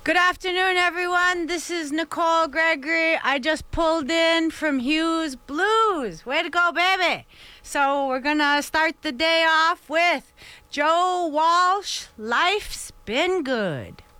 Good afternoon, everyone. This is Nicole Gregory. I just pulled in from Hughes Blues. Way to go, baby. So we're going to start the day off with Joe Walsh, Life's Been Good.